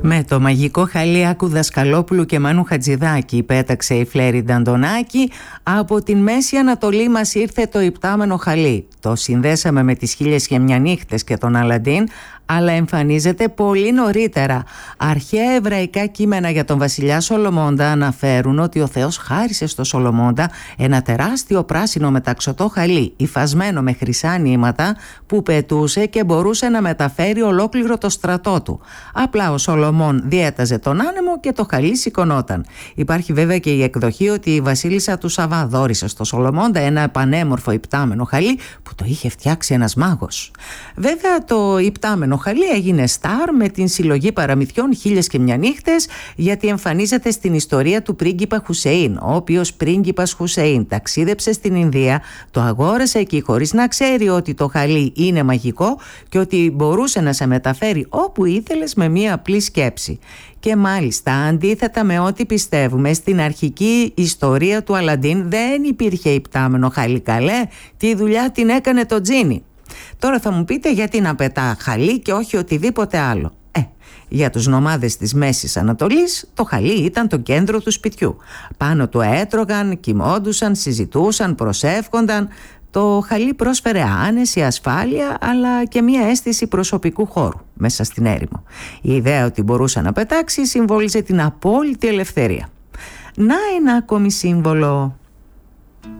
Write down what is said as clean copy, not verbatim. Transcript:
Με το μαγικό χαλί Άκου Δασκαλόπουλου και Μάνου Χατζηδάκη πέταξε η Φλέριντα Αντωνάκη. Από την Μέση Ανατολή μας ήρθε το υπτάμενο χαλί. Το συνδέσαμε με τις 1001 νύχτες και τον Αλαντίν, αλλά εμφανίζεται πολύ νωρίτερα. Αρχαία εβραϊκά κείμενα για τον βασιλιά Σολομώντα αναφέρουν ότι ο Θεός χάρισε στο Σολομώντα ένα τεράστιο πράσινο μεταξωτό χαλί, υφασμένο με χρυσά νήματα, που πετούσε και μπορούσε να μεταφέρει ολόκληρο το στρατό του. Απλά ο Σολομών διέταζε τον άνεμο και το χαλί σηκωνόταν. Υπάρχει βέβαια και η εκδοχή ότι η βασίλισσα του Σαββά δώρισε στο Σολομώντα ένα πανέμορφο υπτάμενο χαλί που το είχε φτιάξει ένας μάγος. Βέβαια το υπτάμενο χαλί έγινε στάρ με την συλλογή παραμυθιών 1001 νύχτες, γιατί εμφανίζεται στην ιστορία του πρίγκιπα Χουσέιν, ο οποίος πρίγκιπας Χουσέιν ταξίδεψε στην Ινδία, το αγόρασε εκεί χωρίς να ξέρει ότι το χαλί είναι μαγικό και ότι μπορούσε να σε μεταφέρει όπου ήθελες με μία απλή σκέψη. Και μάλιστα, αντίθετα με ό,τι πιστεύουμε, στην αρχική ιστορία του Αλαντίν δεν υπήρχε υπτάμενο χαλί, καλέ, τη δουλειά την έκανε το τζίνι. Τώρα θα μου πείτε γιατί να πετά χαλί και όχι οτιδήποτε άλλο. Για τους νομάδες της Μέσης Ανατολής το χαλί ήταν το κέντρο του σπιτιού. Πάνω του έτρωγαν, κοιμόντουσαν, συζητούσαν, προσεύχονταν. Το χαλί πρόσφερε άνεση, ασφάλεια, αλλά και μια αίσθηση προσωπικού χώρου μέσα στην έρημο. Η ιδέα ότι μπορούσε να πετάξει συμβόλιζε την απόλυτη ελευθερία. Να ένα ακόμη σύμβολο.